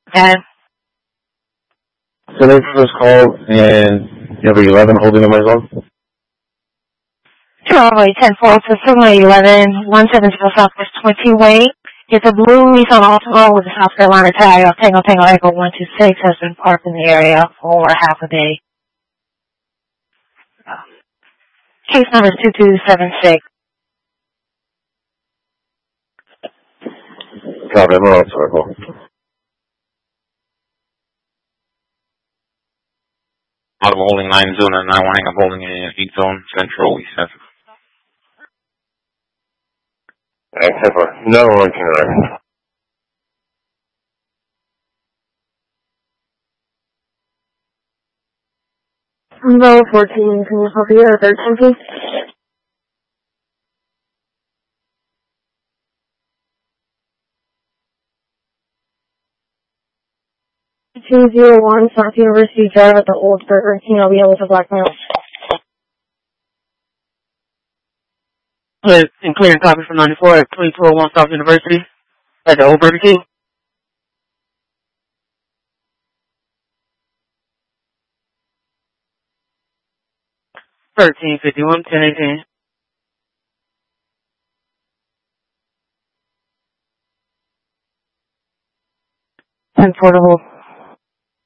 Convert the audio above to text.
And So they was called and number 11 holding number as well? Charlie 10-4 to Sigma 11, 170 Southwest 20 Way. It's a blue Nissan Altima with a South Carolina tag of Tango Echo 126 has been parked in the area for over half a day. Case number is 2276. Copy, I'm on circle. Out of holding 9 zone and 9 hang up holding in heat zone central East Essex. Except for no one can run. Row 14, can you help you at 13, please? (201) South University Drive at the Old Burger King. I'll be able to blackmail. And clearing copy from 94 at 2201 South University at the Old Burger King. (1351) 1018. And portable.